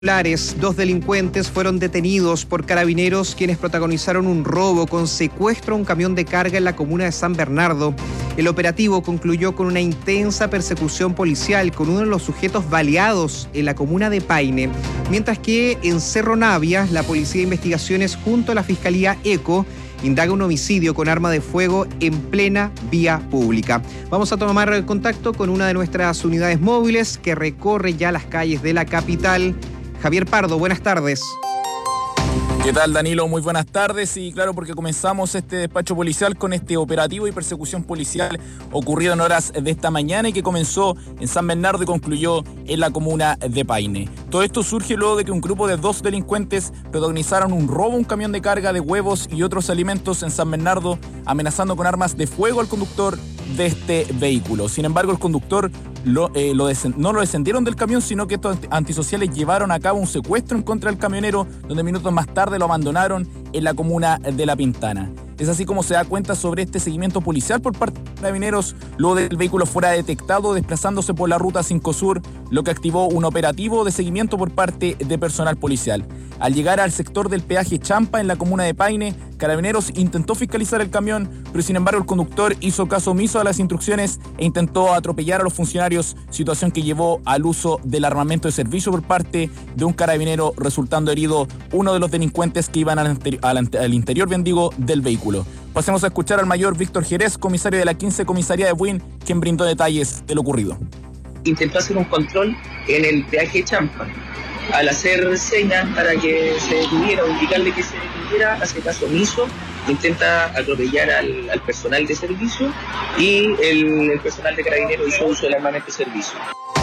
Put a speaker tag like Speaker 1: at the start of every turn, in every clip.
Speaker 1: Dos delincuentes fueron detenidos por carabineros quienes protagonizaron un robo con secuestro a un camión de carga en la comuna de San Bernardo. El operativo concluyó con una intensa persecución policial con uno de los sujetos baleados en la comuna de Paine, mientras que en Cerro Navia la Policía de Investigaciones junto a la Fiscalía ECO indaga un homicidio con arma de fuego en plena vía pública. Vamos a tomar contacto con una de nuestras unidades móviles que recorre ya las calles de la capital. Javier Pardo, buenas tardes.
Speaker 2: ¿Qué tal, Danilo? Muy buenas tardes. Y claro, porque comenzamos este despacho policial con este operativo y persecución policial ocurrido en horas de esta mañana y que comenzó en San Bernardo y concluyó en la comuna de Paine. Todo esto surge luego de que un grupo de 2 delincuentes protagonizaron un robo a un camión de carga de huevos y otros alimentos en San Bernardo, amenazando con armas de fuego al conductor de este vehículo. Sin embargo, el conductor no lo descendieron del camión, sino que estos antisociales llevaron a cabo un secuestro en contra del camionero, donde minutos más tarde lo abandonaron en la comuna de La Pintana. Es así como se da cuenta sobre este seguimiento policial por parte de carabineros, luego del vehículo fuera detectado desplazándose por la ruta 5 Sur, lo que activó un operativo de seguimiento por parte de personal policial. Al llegar al sector del peaje Champa en la comuna de Paine, Carabineros intentó fiscalizar el camión, pero sin embargo el conductor hizo caso omiso a las instrucciones e intentó atropellar a los funcionarios, situación que llevó al uso del armamento de servicio por parte de un carabinero, resultando herido uno de los delincuentes que iban al interior, del vehículo. Pasemos a escuchar al mayor Víctor Jerez, comisario de la 15 Comisaría de Buin, quien brindó detalles de lo ocurrido.
Speaker 3: Intentó hacer un control en el peaje Champa. Al hacer señas para que se detuviera o indicarle que se detuviera, hace caso omiso, intenta atropellar al personal de servicio y el personal de Carabineros hizo uso del armamento de servicio.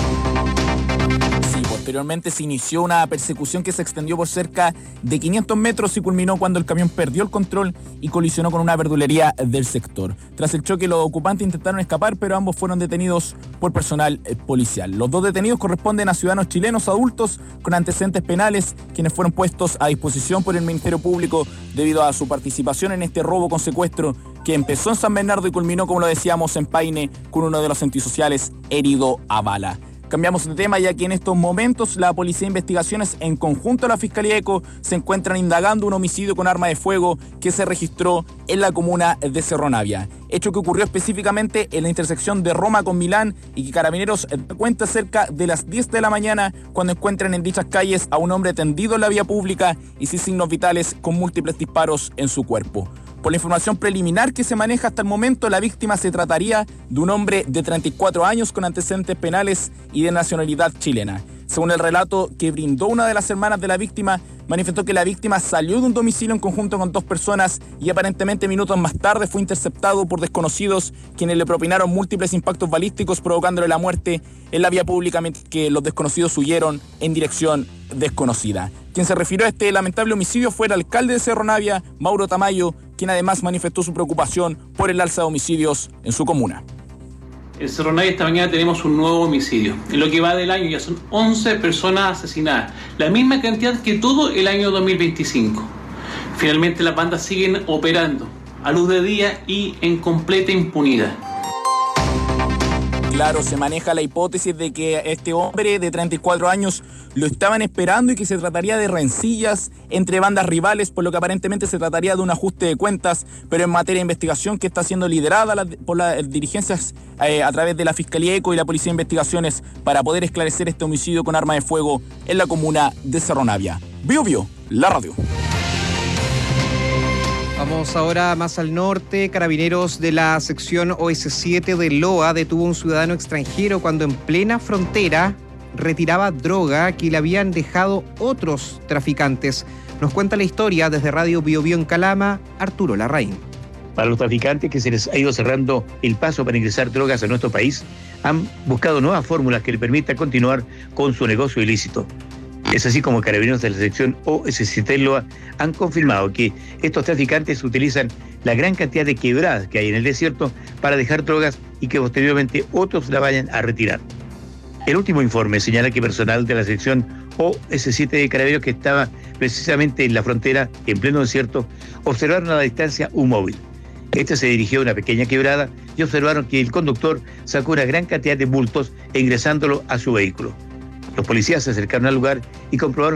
Speaker 2: Posteriormente se inició una persecución que se extendió por cerca de 500 metros y culminó cuando el camión perdió el control y colisionó con una verdulería del sector. Tras el choque, los ocupantes intentaron escapar, pero ambos fueron detenidos por personal policial. Los 2 detenidos corresponden a ciudadanos chilenos adultos con antecedentes penales, quienes fueron puestos a disposición por el Ministerio Público debido a su participación en este robo con secuestro que empezó en San Bernardo y culminó, como lo decíamos, en Paine, con uno de los antisociales herido a bala. Cambiamos de tema, ya que en estos momentos la Policía de Investigaciones en conjunto a la Fiscalía ECO se encuentran indagando un homicidio con arma de fuego que se registró en la comuna de Cerro Navia. Hecho que ocurrió específicamente en la intersección de Roma con Milán y que Carabineros da cuenta cerca de las 10 de la mañana cuando encuentran en dichas calles a un hombre tendido en la vía pública y sin signos vitales con múltiples disparos en su cuerpo. Por la información preliminar que se maneja hasta el momento, la víctima se trataría de un hombre de 34 años con antecedentes penales y de nacionalidad chilena. Según el relato que brindó una de las hermanas de la víctima, manifestó que la víctima salió de un domicilio en conjunto con 2 personas y aparentemente minutos más tarde fue interceptado por desconocidos quienes le propinaron múltiples impactos balísticos provocándole la muerte en la vía pública, mientras que los desconocidos huyeron en dirección desconocida. Quien se refirió a este lamentable homicidio fue el alcalde de Cerro Navia, Mauro Tamayo, quien además manifestó su preocupación por el alza de homicidios en su comuna.
Speaker 4: En Cerro Navia esta mañana tenemos un nuevo homicidio. En lo que va del año ya son 11 personas asesinadas, la misma cantidad que todo el año 2025. Finalmente las bandas siguen operando a luz de día y en completa impunidad.
Speaker 2: Claro, se maneja la hipótesis de que este hombre de 34 años lo estaban esperando y que se trataría de rencillas entre bandas rivales, por lo que aparentemente se trataría de un ajuste de cuentas, pero en materia de investigación que está siendo liderada por las dirigencias a través de la Fiscalía ECO y la Policía de Investigaciones para poder esclarecer este homicidio con arma de fuego en la comuna de Cerro Navia. Bio, la radio.
Speaker 1: Vamos ahora más al norte. Carabineros de la sección OS7 de Loa detuvo a un ciudadano extranjero cuando en plena frontera retiraba droga que le habían dejado otros traficantes. Nos cuenta la historia desde Radio Bio en Calama, Arturo Larraín.
Speaker 5: Para los traficantes que se les ha ido cerrando el paso para ingresar drogas a nuestro país, han buscado nuevas fórmulas que le permitan continuar con su negocio ilícito. Es así como Carabineros de la sección OS7 Loa han confirmado que estos traficantes utilizan la gran cantidad de quebradas que hay en el desierto para dejar drogas y que posteriormente otros la vayan a retirar. El último informe señala que personal de la sección OS7 de Carabineros que estaba precisamente en la frontera, en pleno desierto, observaron a la distancia un móvil. Este se dirigió a una pequeña quebrada y observaron que el conductor sacó una gran cantidad de bultos ingresándolo a su vehículo. Los policías se acercaron al lugar y comprobaron